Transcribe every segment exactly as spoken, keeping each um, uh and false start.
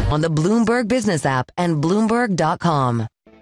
on the Bloomberg Business app and Bloomberg dot com.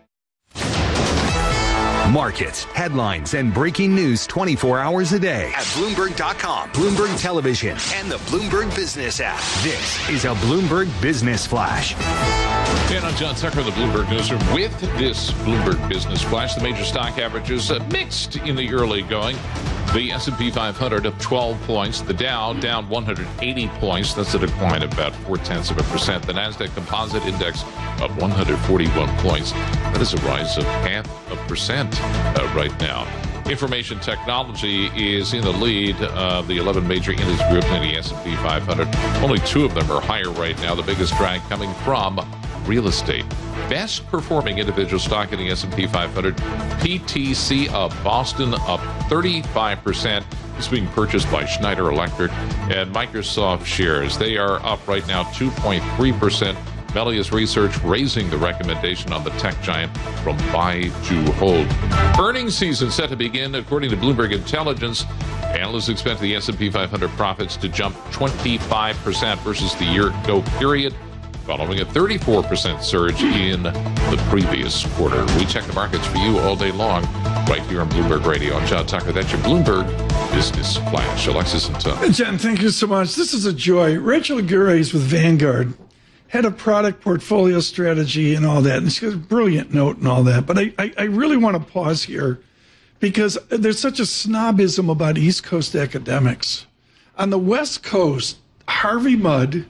Markets, headlines, and breaking news twenty-four hours a day at Bloomberg dot com, Bloomberg Television, and the Bloomberg Business app. This is a Bloomberg Business Flash. And I'm John Tucker of the Bloomberg Newsroom with this Bloomberg Business Flash. The major stock averages uh, mixed in the early going. The S and P five hundred up twelve points. The Dow down one hundred eighty points. That's a decline of about four-tenths of a percent. The NASDAQ Composite Index up one hundred forty-one points. That is a rise of half a percent uh, right now. Information technology is in the lead of the eleven major index groups in the S and P five hundred. Only two of them are higher right now. The biggest drag coming from real estate. Best performing individual stock in the S and P five hundred, P T C of Boston up thirty-five percent. It's being purchased by Schneider Electric and Microsoft shares. They are up right now two point three percent. Melius Research raising the recommendation on the tech giant from buy to hold. Earnings season set to begin. According to Bloomberg Intelligence, analysts expect the S and P five hundred profits to jump twenty-five percent versus the year-ago period, following a thirty-four percent surge in the previous quarter. We check the markets for you all day long right here on Bloomberg Radio. I'm John Tucker. That's your Bloomberg Business Flash. Alexis and Tom. John, thank you so much. This is a joy. Rachel Aguirre is with Vanguard, head of product portfolio strategy and all that. And she has a brilliant note and all that. But I, I, I really want to pause here because there's such a snobism about East Coast academics. On the West Coast, Harvey Mudd,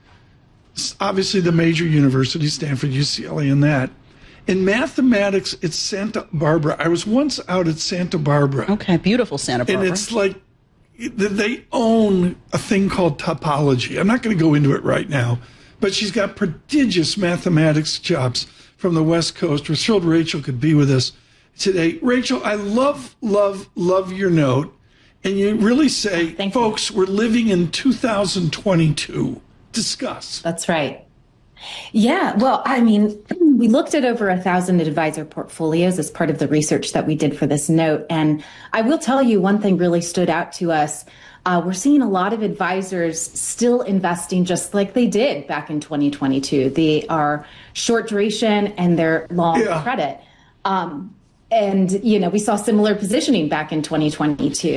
obviously the major universities, Stanford, U C L A, and that. In mathematics, it's Santa Barbara. I was once out at Santa Barbara. Okay, beautiful Santa Barbara. And it's like they own a thing called topology. I'm not going to go into it right now, but she's got prodigious mathematics jobs from the West Coast. We're thrilled Rachel could be with us today. Rachel, I love, love, love your note. And you really say, Thank folks, you. We're living in two thousand twenty-two. Discuss. That's right. Yeah, well, I mean, we looked at over a thousand advisor portfolios as part of the research that we did for this note. And I will tell you one thing really stood out to us. Uh, we're seeing a lot of advisors still investing just like they did back in twenty twenty-two. They are short duration and they're long Yeah. credit. Um, and, you know, we saw similar positioning back in twenty twenty-two.